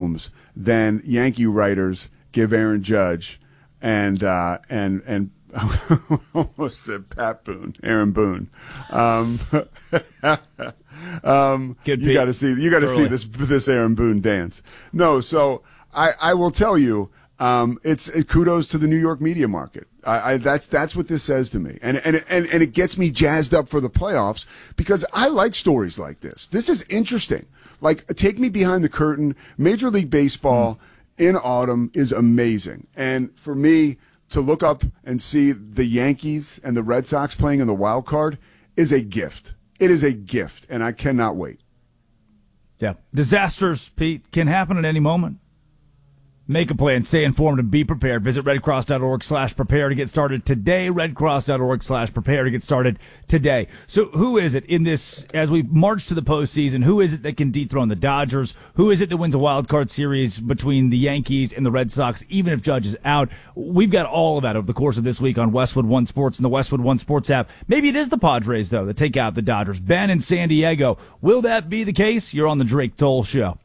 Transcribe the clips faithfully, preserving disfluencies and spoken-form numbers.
problems than Yankee writers give Aaron Judge and uh, and and I almost said Pat Boone, Aaron Boone. Um, um, you got to see you got to see this this Aaron Boone dance. No, so I, I will tell you, um, it's it, kudos to the New York media market. I, I that's that's what this says to me, and and and and it gets me jazzed up for the playoffs because I like stories like this. This is interesting. Like, take me behind the curtain. Major League Baseball mm. in autumn is amazing, and for me to look up and see the Yankees and the Red Sox playing in the wild card is a gift. It is a gift, and I cannot wait. Yeah. Disasters, Pete, can happen at any moment. Make a plan, stay informed, and be prepared. Visit redcross.org slash prepare to get started today. Redcross.org slash prepare to get started today. So who is it in this, as we march to the postseason, who is it that can dethrone the Dodgers? Who is it that wins a wild card series between the Yankees and the Red Sox, even if Judge is out? We've got all of that over the course of this week on Westwood One Sports and the Westwood One Sports app. Maybe it is the Padres, though, that take out the Dodgers. Ben in San Diego. Will that be the case? You're on the Drake Toll Show.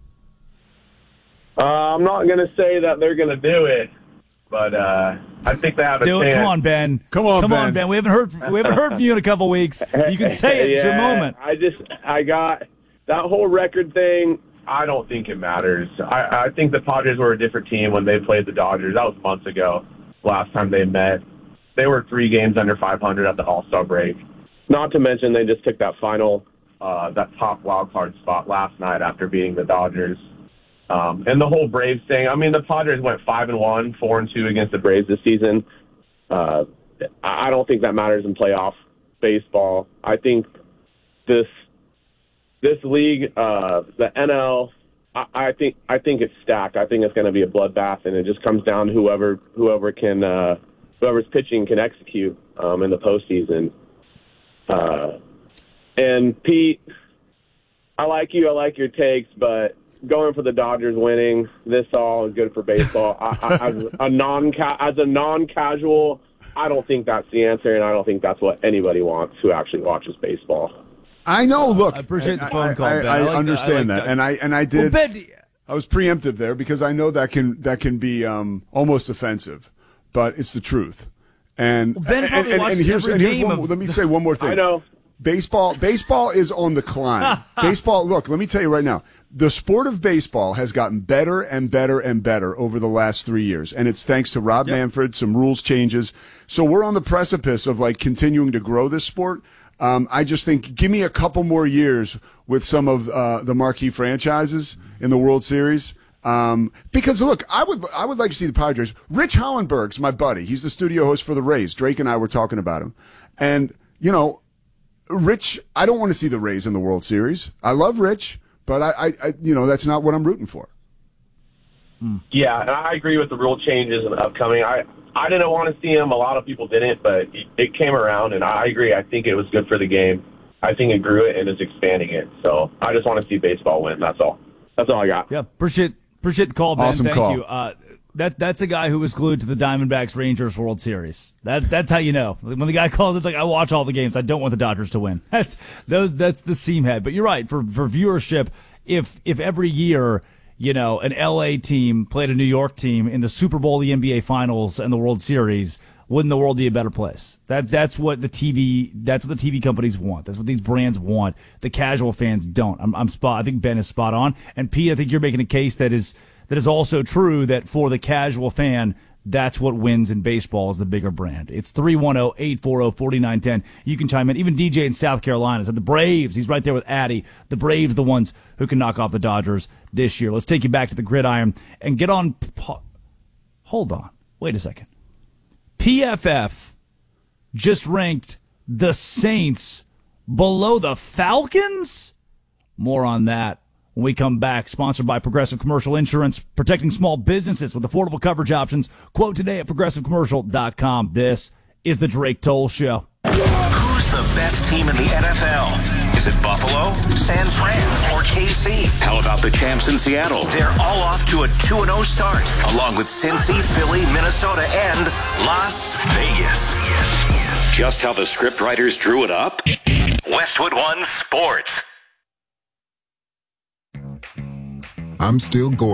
Uh, I'm not going to say that they're going to do it, but uh, I think they have a do chance. It. Come on, Ben. Come on, Come Ben. on, Ben. We haven't heard we haven't heard from you in a couple weeks. You can say it. yeah, It's your moment. I just I got that whole record thing. I don't think it matters. I, I think the Padres were a different team when they played the Dodgers. That was months ago. Last time they met, they were three games under five hundred at the All-Star break. Not to mention they just took that final, uh, that top wild card spot last night after beating the Dodgers. Um, and the whole Braves thing, I mean, the Padres went five and one, four and two against the Braves this season. Uh, I don't think that matters in playoff baseball. I think this this league, uh, the N L, I, I think I think it's stacked. I think it's going to be a bloodbath, and it just comes down to whoever whoever can uh, whoever's pitching can execute um, in the postseason. Uh, and Pete, I like you. I like your takes, but going for the Dodgers winning, this all is good for baseball. I, I, as a non as a non-casual, I don't think that's the answer, and I don't think that's what anybody wants who actually watches baseball. I know. Look, I appreciate the phone I, call, I, Ben. I, I like understand that. I like that, and I and I did. Well, Ben, I was preemptive there because I know that can that can be um, almost offensive, but it's the truth. And well, Ben and, probably and, watches and here's, every and here's game one, of let me say one more thing. I know. Baseball, baseball is on the climb. Baseball, look, let me tell you right now, the sport of baseball has gotten better and better and better over the last three years, and it's thanks to Rob yep. Manfred, some rules changes. So we're on the precipice of like continuing to grow this sport. Um, I just think, give me a couple more years with some of uh, the marquee franchises in the World Series. Um, because look, I would I would like to see the Padres. Rich Hollenberg's my buddy. He's the studio host for the Rays. Drake and I were talking about him, and you know. Rich, I don't want to see the Rays in the World Series. I love Rich, but I, I, I you know, that's not what I'm rooting for. Yeah, and I agree with the rule changes and upcoming. I, I didn't want to see him. A lot of people didn't, but it came around, and I agree. I think it was good for the game. I think it grew it and is expanding it. So I just want to see baseball win. That's all. That's all I got. Yeah, appreciate appreciate the call, Ben. Awesome Thank call. you. Uh, That that's a guy who was glued to the Diamondbacks Rangers World Series. That that's how you know. When the guy calls, it's like, I watch all the games. I don't want the Dodgers to win. That's those that's the seam head. But you're right, for for viewership, if if every year, you know, an L A team played a New York team in the Super Bowl, the N B A Finals, and the World Series, wouldn't the world be a better place? That that's what the T V that's what the T V companies want. That's what these brands want. The casual fans don't. I'm I'm spot I think Ben is spot on. And Pete, I think you're making a case that is That is also true that for the casual fan, that's what wins in baseball is the bigger brand. It's three one zero, eight four zero, four nine one zero. You can chime in. Even D J in South Carolina said the Braves. He's right there with Addy. The Braves, the ones who can knock off the Dodgers this year. Let's take you back to the gridiron and get on. Hold on. Wait a second. P F F just ranked the Saints below the Falcons? More on that when we come back. Sponsored by Progressive Commercial Insurance, protecting small businesses with affordable coverage options. Quote today at progressive commercial dot com. This is the Drake Toll Show. Who's the best team in the N F L? Is it Buffalo, San Fran, or K C? How about the champs in Seattle? They're all off to a two and oh start, along with Cincy, Philly, Minnesota, and Las Vegas. Just how the script writers drew it up? Westwood One Sports. I'm still going.